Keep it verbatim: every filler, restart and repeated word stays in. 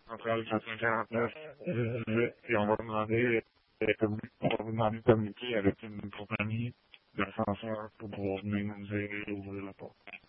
centrale quatre cent quarante-neuf, euh, et on va demander, euh, comme, on va vous demander de communiquer avec une compagnie d'ascenseur pour pouvoir venir nous aider à ouvrir la porte.